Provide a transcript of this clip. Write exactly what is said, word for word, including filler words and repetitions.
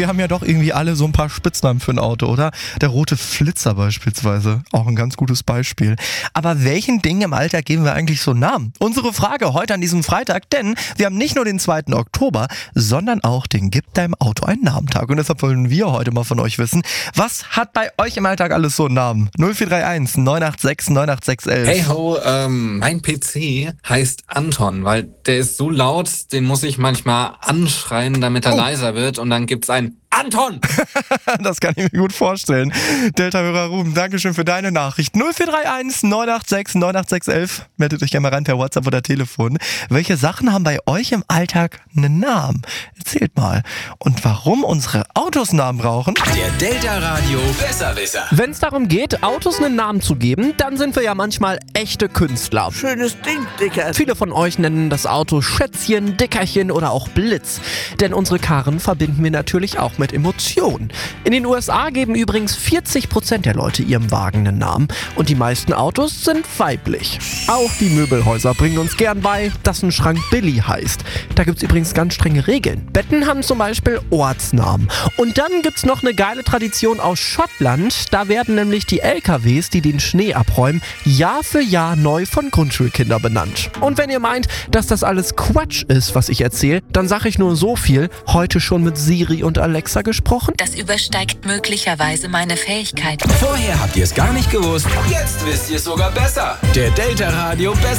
Wir haben ja doch irgendwie alle so ein paar Spitznamen für ein Auto, oder? Der rote Flitzer beispielsweise, auch ein ganz gutes Beispiel. Aber welchen Dingen im Alltag geben wir eigentlich so Namen? Unsere Frage heute an diesem Freitag, denn wir haben nicht nur den zweiten Oktober, sondern auch den Gib deinem Auto einen Namen-Tag. Und deshalb wollen wir heute mal von euch wissen, was hat bei euch im Alltag alles so einen Namen? null vier drei eins neun acht sechs neun acht sechs eins. Hey ho, ähm, mein P C heißt Anton, weil der ist so laut, den muss ich manchmal anschreien, damit er oh. leiser wird, und dann gibt's ein Anton! Das kann ich mir gut vorstellen. Delta-Hörer Ruben, Dankeschön für deine Nachricht. null vier drei eins neun acht sechs neun acht sechs eins. Meldet euch gerne mal rein per WhatsApp oder Telefon. Welche Sachen haben bei euch im Alltag einen Namen? Erzählt mal. Und warum unsere Autos Namen brauchen? Der Delta-Radio Besserwisser. Wenn es darum geht, Autos einen Namen zu geben, dann sind wir ja manchmal echte Künstler. Schönes Ding, Dicker. Viele von euch nennen das Auto Schätzchen, Dickerchen oder auch Blitz. Denn unsere Karren verbinden wir natürlich auch mit Emotionen. In den U S A geben übrigens vierzig Prozent der Leute ihrem Wagen einen Namen und die meisten Autos sind weiblich. Auch die Möbelhäuser bringen uns gern bei, dass ein Schrank Billy heißt. Da gibt's übrigens ganz strenge Regeln. Betten haben zum Beispiel Ortsnamen. Und dann gibt's noch eine geile Tradition aus Schottland. Da werden nämlich die L K Ws, die den Schnee abräumen, Jahr für Jahr neu von Grundschulkindern benannt. Und wenn ihr meint, dass das alles Quatsch ist, was ich erzähle, dann sage ich nur so viel. Heute schon mit Siri und Alexa gesprochen? Das übersteigt möglicherweise meine Fähigkeit. Vorher habt ihr es gar nicht gewusst. Jetzt wisst ihr es sogar besser. Der Delta Radio Besserwisser.